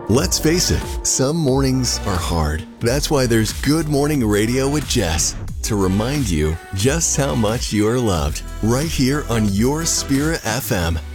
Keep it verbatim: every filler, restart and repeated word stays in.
Let's face it, some mornings are hard. That's why there's Good Morning Radio with Jess, to remind you just how much you are loved, right here on Your Spirit F M.